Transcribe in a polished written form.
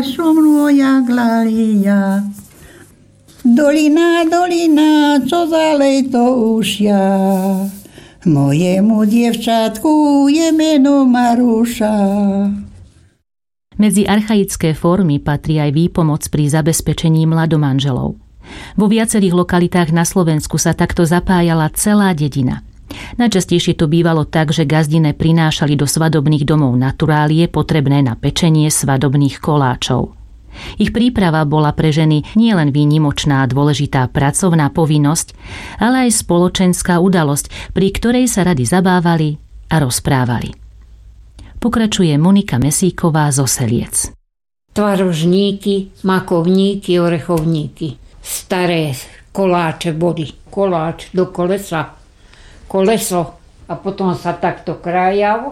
Šumno jak lalia. Dolina, dolina, co zalej to už ja. Mojemu dievčatku je meno Maruša. Medzi archaické formy patrí aj výpomoc pri zabezpečení mladomanželov. Vo viacerých lokalitách na Slovensku sa takto zapájala celá dedina. Najčastejšie to bývalo tak, že gazdine prinášali do svadobných domov naturálie potrebné na pečenie svadobných koláčov. Ich príprava bola pre ženy nielen výnimočná a dôležitá pracovná povinnosť, ale aj spoločenská udalosť, pri ktorej sa rady zabávali a rozprávali. Pokračuje Monika Mesíková z Oseliec. Tvarožníky, makovníky, orechovníky. Staré koláče boli. Koláč do kolesa. Koleso. A potom sa takto krájal